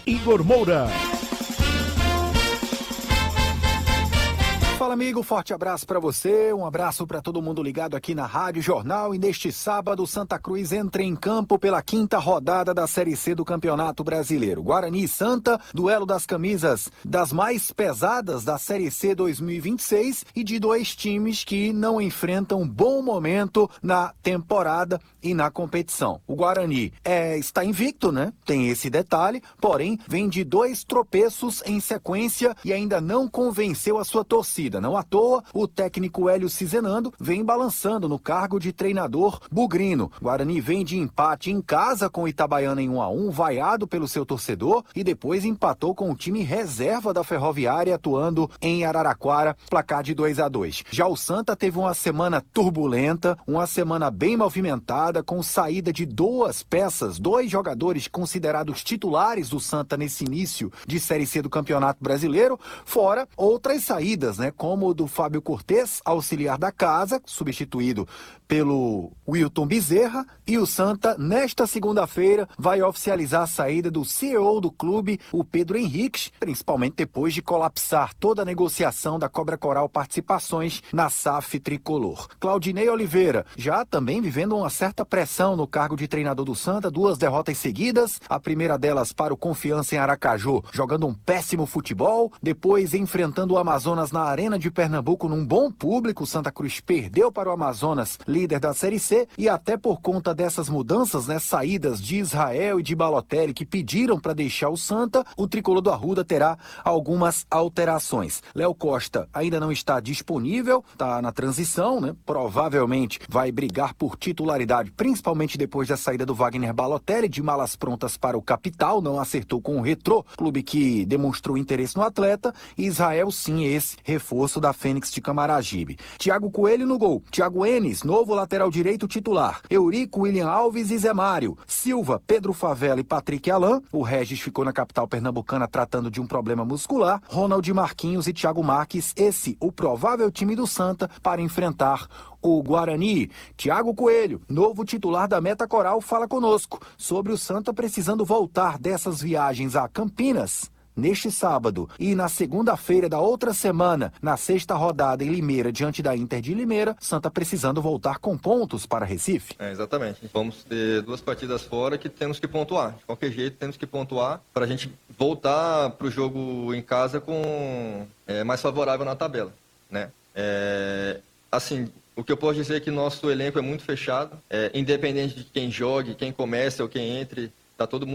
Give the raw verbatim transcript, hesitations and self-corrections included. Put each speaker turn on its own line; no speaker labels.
Igor Moura.
Fala, amigo, forte abraço para você, um abraço para todo mundo ligado aqui na Rádio Jornal. E neste sábado, Santa Cruz entra em campo pela quinta rodada da Série C do Campeonato Brasileiro. Guarani e Santa, duelo das camisas das mais pesadas da Série C dois mil e vinte e seis e de dois times que não enfrentam um bom momento na temporada e na competição. O Guarani é, está invicto, né? Tem esse detalhe, porém vem de dois tropeços em sequência e ainda não convenceu a sua torcida. Não à toa, o técnico Hélio Cizenando vem balançando no cargo de treinador bugrino. Guarani vem de empate em casa com o Itabaiana em um a um, vaiado pelo seu torcedor, e depois empatou com o time reserva da Ferroviária atuando em Araraquara, placar de dois a dois. Já o Santa teve uma semana turbulenta, uma semana bem movimentada, com saída de duas peças, dois jogadores considerados titulares do Santa nesse início de Série C do Campeonato Brasileiro, fora outras saídas, né? Como o do Fábio Cortez, auxiliar da casa, substituído pelo Wilton Bezerra, e o Santa, nesta segunda-feira, vai oficializar a saída do C E O do clube, o Pedro Henriques, principalmente depois de colapsar toda a negociação da Cobra Coral Participações na S A F tricolor. Claudinei Oliveira, já também vivendo uma certa pressão no cargo de treinador do Santa, duas derrotas seguidas, a primeira delas para o Confiança em Aracaju, jogando um péssimo futebol, depois enfrentando o Amazonas na Arena de Pernambuco num bom público. O Santa Cruz perdeu para o Amazonas, líder da Série C, e até por conta dessas mudanças, né, saídas de Israel e de Balotelli que pediram para deixar o Santa, o tricolor do Arruda terá algumas alterações. Léo Costa ainda não está disponível, está na transição, né? Provavelmente vai brigar por titularidade, principalmente depois da saída do Wagner Balotelli, de malas prontas para o Capital, não acertou com o Retrô, clube que demonstrou interesse no atleta, e Israel sim, esse reforço da Fênix de Camaragibe. Thiago Coelho no gol, Thiago Enes, novo lateral direito titular, Eurico, William Alves e Zé Mário, Silva, Pedro Favela e Patrick Alain, o Regis ficou na capital pernambucana tratando de um problema muscular, Ronald Marquinhos e Thiago Marques, esse o provável time do Santa para enfrentar o Guarani. Thiago Coelho, novo titular da Meta Coral, fala conosco sobre o Santa precisando voltar dessas viagens a Campinas neste sábado e na segunda-feira da outra semana, na sexta rodada em Limeira, diante da Inter de Limeira, Santa precisando voltar com pontos para Recife.
É, exatamente. Vamos ter duas partidas fora que temos que pontuar. De qualquer jeito, temos que pontuar para a gente voltar para o jogo em casa com é, mais favorável na tabela, né? É, assim, o que eu posso dizer é que nosso elenco é muito fechado, é, independente de quem jogue, quem comece ou quem entre, tá todo mundo